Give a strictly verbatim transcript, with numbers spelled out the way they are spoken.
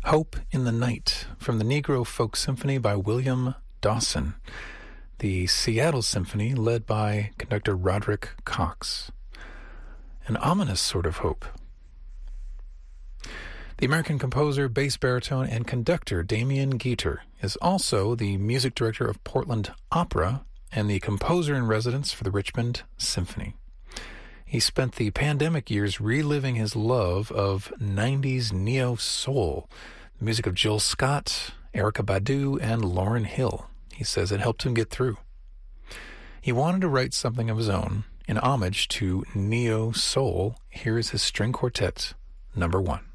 Hope in the Night from the Negro Folk Symphony by William Dawson. The Seattle Symphony led by conductor Roderick Cox. An ominous sort of hope. The American composer, bass baritone, and conductor Damien Gheter is also the music director of Portland Opera and the composer-in-residence for the Richmond Symphony. He spent the pandemic years reliving his love of nineties neo-soul, the music of Jill Scott, Erykah Badu, and Lauryn Hill. He says it helped him get through. He wanted to write something of his own in homage to neo-soul. Here is his string quartet, number one.